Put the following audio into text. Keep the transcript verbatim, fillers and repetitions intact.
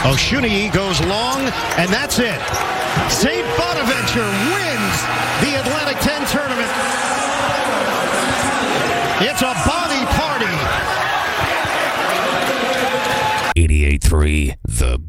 Oshuni goes long, and that's it. Saint Bonaventure wins the Atlantic ten tournament. It's a body party. eighty-eight three The